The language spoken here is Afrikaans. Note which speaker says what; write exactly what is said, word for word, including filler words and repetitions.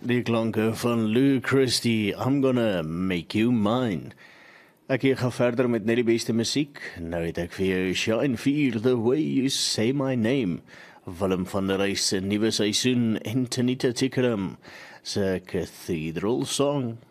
Speaker 1: Die klanke van Lou Christie, I'm gonna make you mine. Ek hier gaan verder met net die beste musiek. Nou het ek vir jou Shine Fear the Way You Say My Name, Willem van der Reis se nuwe seisoen en Tanita Tikaram se Cathedral Song.